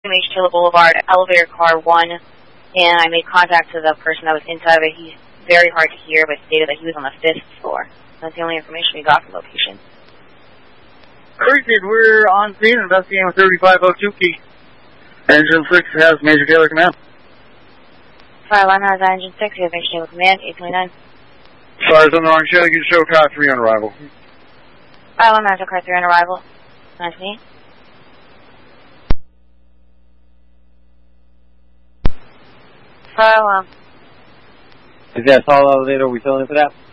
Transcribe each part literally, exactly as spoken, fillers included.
Machilla Boulevard, elevator car one, and I made contact to the person that was inside of it. He's very hard to hear, but stated that he was on the fifth floor. That's the only information we got from location. Appreciate, we're on scene investigating with thirty-five oh two key. Engine six has Major Taylor command. Fire alarm has engine six, you have Major Taylor command, eight twenty-nine. Fire's on the wrong show, you can show car three on arrival. Fire alarm has car three on arrival. Nice to meet you. Fire alarm. Is that tall elevator? Are we filling in for that?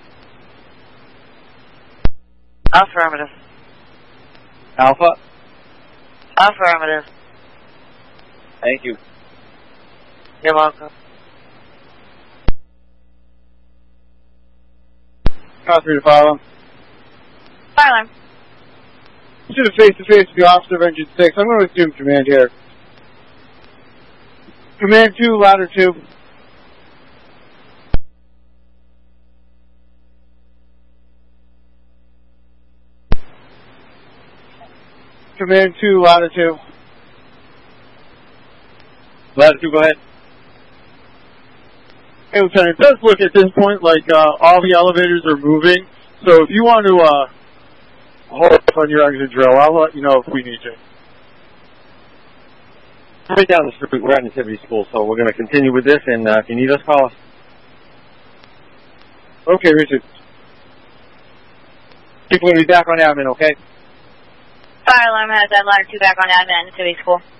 Affirmative. Alpha? Affirmative. Thank you. You're welcome. Car three to fire alarm. Fire alarm. Should have face-to-face with the officer of engine six. I'm going to assume command here. Command two, ladder two. Command two, ladder two. Ladder two, go ahead. Hey, Lieutenant, it does look at this point like uh, all the elevators are moving. So if you want to uh, hold up on your exit drill, I'll let you know if we need to. Right down the street, we're at Nativity School, so we're going to continue with this, and uh, if you need us, call us. Okay, Richard. People will be back on admin, okay? Fire alarm has that ladder two back on admin at Nativity School.